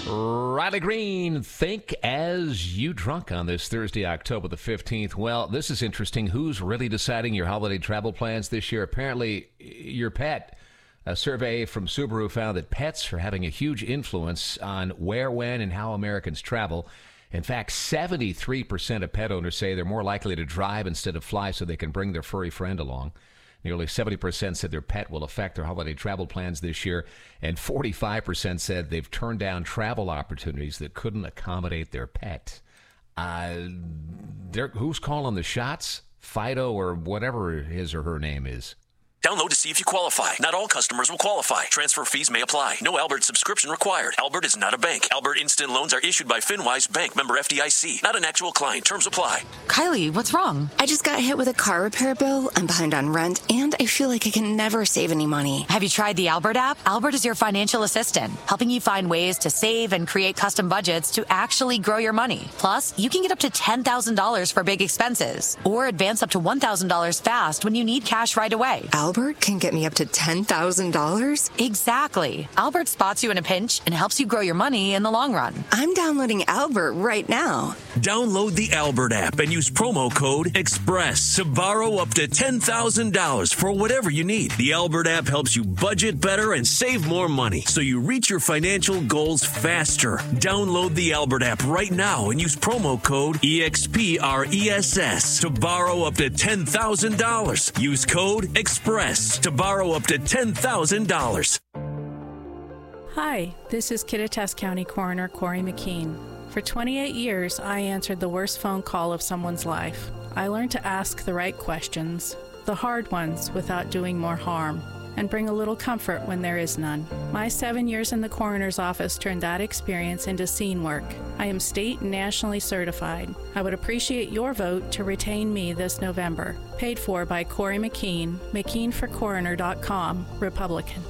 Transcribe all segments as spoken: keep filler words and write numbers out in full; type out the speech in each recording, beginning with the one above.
Riley Green, think as you drunk on this Thursday, October the fifteenth. Well, this is interesting. Who's really deciding your holiday travel plans this year? Apparently, your pet. A survey from Subaru found that pets are having a huge influence on where, when, and how Americans travel. In fact, seventy-three percent of pet owners say they're more likely to drive instead of fly so they can bring their furry friend along. Nearly seventy percent said their pet will affect their holiday travel plans this year, and forty-five percent said they've turned down travel opportunities that couldn't accommodate their pet. Uh, who's calling the shots? Fido or whatever his or her name is. Download to see if you qualify. Not all customers will qualify. Transfer fees may apply. No Albert subscription required. Albert is not a bank. Albert Instant Loans are issued by FinWise Bank, member F D I C. Not an actual client. Terms apply. Kylie, what's wrong? I just got hit with a car repair bill. I'm behind on rent, and I feel like I can never save any money. Have you tried the Albert app? Albert is your financial assistant, helping you find ways to save and create custom budgets to actually grow your money. Plus, you can get up to ten thousand dollars for big expenses, or advance up to one thousand dollars fast when you need cash right away. Albert can get me up to ten thousand dollars? Exactly. Albert spots you in a pinch and helps you grow your money in the long run. I'm downloading Albert right now. Download the Albert app and use promo code EXPRESS to borrow up to ten thousand dollars for whatever you need. The Albert app helps you budget better and save more money so you reach your financial goals faster. Download the Albert app right now and use promo code EXPRESS to borrow up to ten thousand dollars. Use code EXPRESS to borrow up to ten thousand dollars. Hi, this is Kittitas County Coroner Corey McKean. For twenty-eight years, I answered the worst phone call of someone's life. I learned to ask the right questions, the hard ones, without doing more harm, and bring a little comfort when there is none. My seven years in the coroner's office turned that experience into scene work. I am state and nationally certified. I would appreciate your vote to retain me this November. Paid for by Corey McKean, McKean for Coroner dot com, Republican.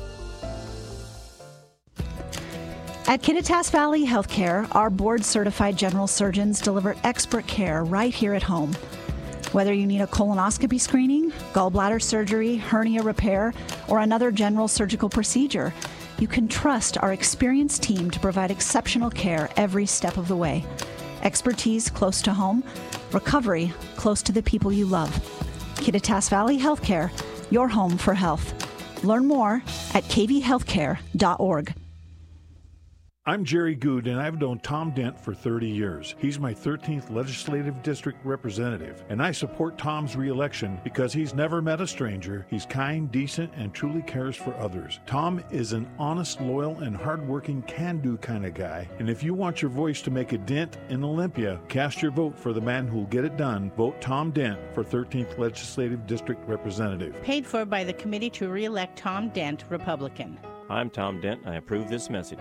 At Kittitas Valley Healthcare, our board-certified general surgeons deliver expert care right here at home. Whether you need a colonoscopy screening, gallbladder surgery, hernia repair, or another general surgical procedure, you can trust our experienced team to provide exceptional care every step of the way. Expertise close to home, recovery close to the people you love. Kittitas Valley Healthcare, your home for health. Learn more at k v healthcare dot org. I'm Jerry Good, and I've known Tom Dent for thirty years. He's my thirteenth Legislative District Representative, and I support Tom's re-election because he's never met a stranger, he's kind, decent, and truly cares for others. Tom is an honest, loyal, and hardworking, can-do kind of guy, and if you want your voice to make a dent in Olympia, cast your vote for the man who'll get it done. Vote Tom Dent for thirteenth Legislative District Representative. Paid for by the Committee to Re-elect Tom Dent, Republican. I'm Tom Dent. I approve this message.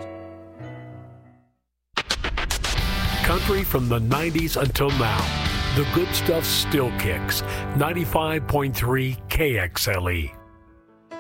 Country from the nineties until now. The good stuff still kicks. ninety-five point three K X L E.